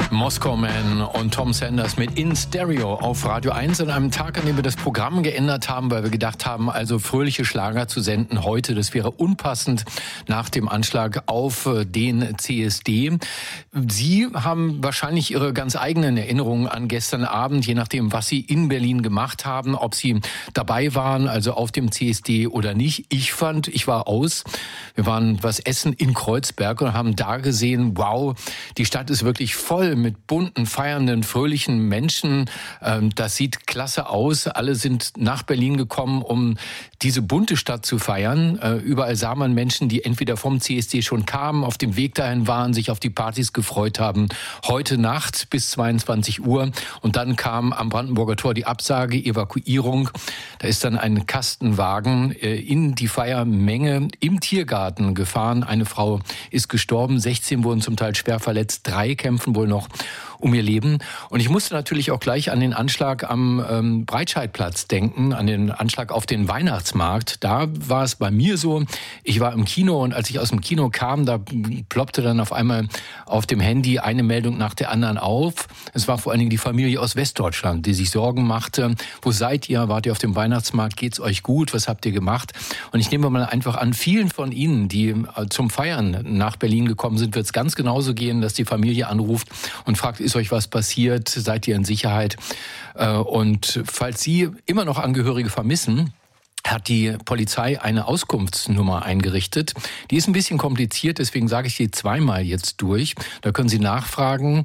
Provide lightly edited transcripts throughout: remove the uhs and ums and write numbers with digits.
Moscow Man und Tom Sanders mit In Stereo auf Radio 1 an einem Tag, an dem wir das Programm geändert haben, weil wir gedacht haben, also fröhliche Schlager zu senden heute, das wäre unpassend nach dem Anschlag auf den CSD. Sie haben wahrscheinlich Ihre ganz eigenen Erinnerungen an gestern Abend, je nachdem, was Sie in Berlin gemacht haben, ob Sie dabei waren, also auf dem CSD oder nicht. Ich war aus. Wir waren was essen in Kreuzberg und haben da gesehen, wow, die Stadt ist wirklich voll mit bunten, feiernden, fröhlichen Menschen. Das sieht klasse aus. Alle sind nach Berlin gekommen, um diese bunte Stadt zu feiern. Überall sah man Menschen, die entweder vom CSD schon kamen, auf dem Weg dahin waren, sich auf die Partys gefreut haben. Heute Nacht bis 22 Uhr. Und dann kam am Brandenburger Tor die Absage, Evakuierung. Da ist dann ein Kastenwagen in die Feiermenge im Tiergarten gefahren. Eine Frau ist gestorben, 16 wurden zum Teil schwer verletzt, 3 kämpfen wohl noch um ihr Leben. Und ich musste natürlich auch gleich an den Anschlag am Breitscheidplatz denken, an den Anschlag auf den Weihnachtsmarkt. Da war es bei mir so, ich war im Kino und als ich aus dem Kino kam, da ploppte dann auf einmal auf dem Handy eine Meldung nach der anderen auf. Es war vor allen Dingen die Familie aus Westdeutschland, die sich Sorgen machte. Wo seid ihr? Wart ihr auf dem Weihnachtsmarkt? Geht's euch gut? Was habt ihr gemacht? Und ich nehme mal einfach an, vielen von Ihnen, die zum Feiern nach Berlin gekommen sind, wird es ganz genauso gehen, dass die Familie anruft und fragt, ist euch was passiert? Seid ihr in Sicherheit? Und falls Sie immer noch Angehörige vermissen, hat die Polizei eine Auskunftsnummer eingerichtet. Die ist ein bisschen kompliziert, deswegen sage ich die zweimal jetzt durch. Da können Sie nachfragen.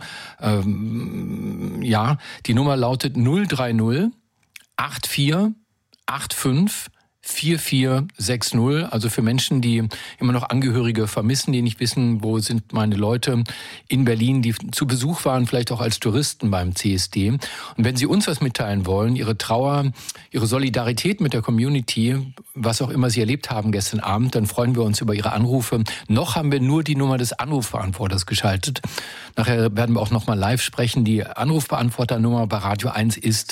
Die Nummer lautet 030 84 85 4460, also für Menschen, die immer noch Angehörige vermissen, die nicht wissen, wo sind meine Leute in Berlin, die zu Besuch waren, vielleicht auch als Touristen beim CSD. Und wenn Sie uns was mitteilen wollen, Ihre Trauer, Ihre Solidarität mit der Community, was auch immer Sie erlebt haben gestern Abend, dann freuen wir uns über Ihre Anrufe. Noch haben wir nur die Nummer des Anrufbeantworters geschaltet. Nachher werden wir auch noch mal live sprechen. Die Anrufbeantworternummer bei Radio 1 ist